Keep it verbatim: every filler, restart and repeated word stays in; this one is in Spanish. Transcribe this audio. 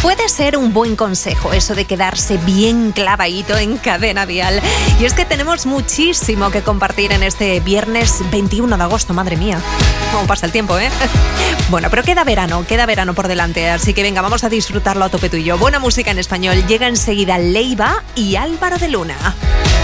Puede ser un buen consejo eso de quedarse bien clavadito en Cadena Dial. Y es que tenemos muchísimo que compartir en este viernes veintiuno de agosto, madre mía. ¿Cómo pasa el tiempo, eh? Bueno, pero queda verano, queda verano por delante, así que venga, vamos a disfrutarlo a tope tú y yo. Buena música en español, llega enseguida Leiva y Álvaro de Luna.